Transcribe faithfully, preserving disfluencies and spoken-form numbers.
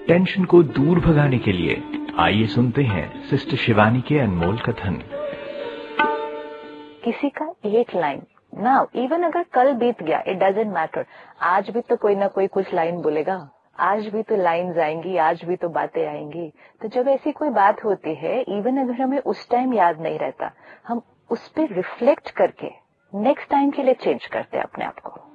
Tension को दूर भगाने के लिए आइए सुनते हैं सिस्टर शिवानी के अनमोल कथन। किसी का एक लाइन ना, इवन अगर कल बीत गया, इट डजेंट मैटर, आज भी तो कोई ना कोई कुछ लाइन बोलेगा, आज भी तो लाइन्स आएंगी, आज भी तो बातें आएंगी। तो जब ऐसी कोई बात होती है, इवन अगर हमें उस टाइम याद नहीं रहता, हम उस पर रिफ्लेक्ट करके नेक्स्ट टाइम के लिए चेंज करते हैं अपने आप को।